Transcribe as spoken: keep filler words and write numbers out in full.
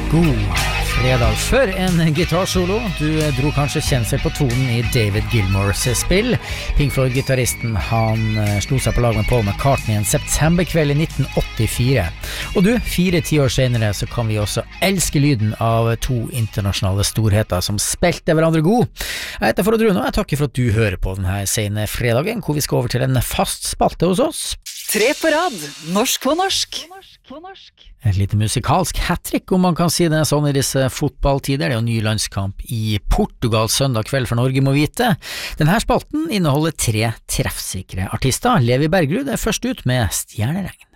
God fredag før en gitarsolo. Du dro kanskje kjensel på tonen i David Gilmours spill. Pink Floyd-gitarristen, han slo seg på lag med Paul McCartney en septemberkveld i nitten åttifire. Og du, fire tiår senere så kan vi også elske lyden av to internasjonale storheter som spilte hverandre god. Jeg heter Frode Rune, og jeg takker for at du hører på denne sene fredagen, hvor vi skal over til en fast spalte hos oss. Tre på rad, norsk på norsk. Et lite musikalsk hat-trick, om man kan si det sånn i disse fotballtider. Det er jo ny landskamp i Portugal søndag kveld, for Norge må vite. Denne spalten inneholder tre treffsikre artister. Levi Bergerud er først ut med Stjerneregn.